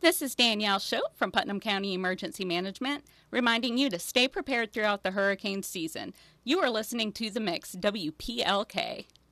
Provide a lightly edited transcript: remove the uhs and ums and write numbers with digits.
This is Danielle Schopp from Putnam County Emergency Management, reminding you to stay prepared throughout the hurricane season. You are listening to The Mix, WPLK.